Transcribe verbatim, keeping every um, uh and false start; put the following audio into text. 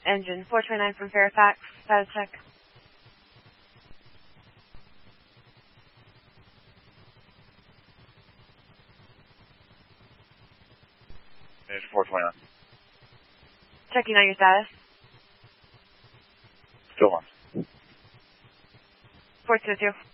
Engine four twenty-nine from Fairfax. Status check. Engine four twenty-nine. Checking on your status. Still on. four two two.